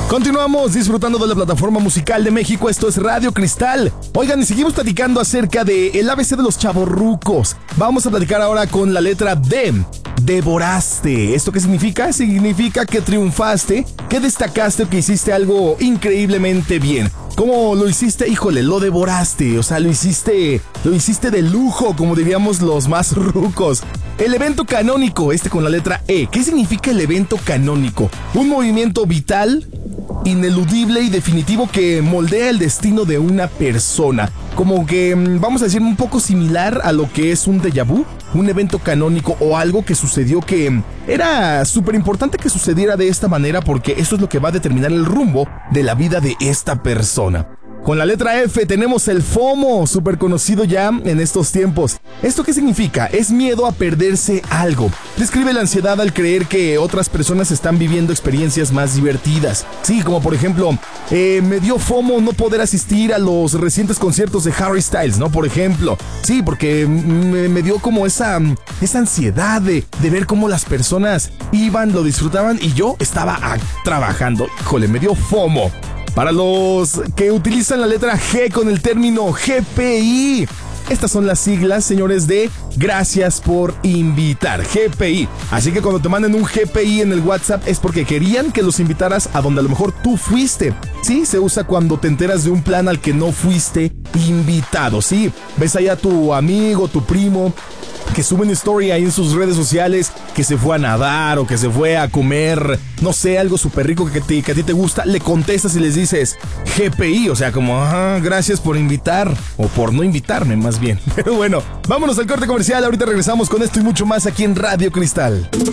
Continuamos disfrutando de la plataforma musical de México. Esto es Radio Cristal. Oigan, y seguimos platicando acerca del ABC de los chavorrucos. Vamos a platicar ahora con la letra D. Devoraste. ¿Esto qué significa? Significa que triunfaste, que destacaste, que hiciste algo increíblemente bien. ¿Cómo lo hiciste? Híjole, lo devoraste. O sea, lo hiciste de lujo, como diríamos los más rucos. El evento canónico, con la letra E. ¿Qué significa el evento canónico? Un movimiento vital, ineludible y definitivo que moldea el destino de una persona. Como que, vamos a decir, un poco similar a lo que es un déjà vu, un evento canónico o algo que sucedió que era súper importante que sucediera de esta manera porque eso es lo que va a determinar el rumbo de la vida de esta persona. Con la letra F tenemos el FOMO, súper conocido ya en estos tiempos. ¿Esto qué significa? Es miedo a perderse algo. Describe la ansiedad al creer que otras personas están viviendo experiencias más divertidas. Sí, como por ejemplo, me dio FOMO no poder asistir a los recientes conciertos de Harry Styles, ¿no? Por ejemplo. Sí, porque me dio como esa ansiedad de ver cómo las personas iban, lo disfrutaban y yo estaba trabajando. Híjole, me dio FOMO. Para los que utilizan la letra G con el término GPI, estas son las siglas, señores, de gracias por invitar, GPI. Así que cuando te manden un GPI en el WhatsApp es porque querían que los invitaras a donde a lo mejor tú fuiste. Sí, se usa cuando te enteras de un plan al que no fuiste invitado. Sí, ves ahí a tu amigo, tu primo, que sube una story ahí en sus redes sociales que se fue a nadar o que se fue a comer, no sé, algo súper rico que a ti te gusta, le contestas y les dices GPI, o sea, como, gracias por invitar, o por no invitarme más bien. Pero bueno, vámonos al corte comercial, ahorita regresamos con esto y mucho más aquí en Radio Cristal.